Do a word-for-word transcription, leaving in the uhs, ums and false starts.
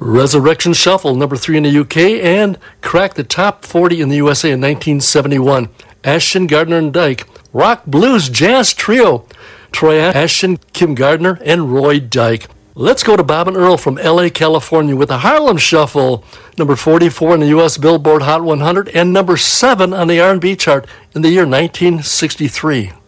Resurrection Shuffle, number three in the U K, and cracked the top forty in the U S A in nineteen seventy-one. Ashton, Gardner, and Dyke, rock, blues, jazz trio. Troy Ashton, Kim Gardner, and Roy Dyke. Let's go to Bob and Earl from L A, California with the Harlem Shuffle, number forty-four in the U S Billboard Hot one hundred and number seven on the R and B chart in the year nineteen sixty-three.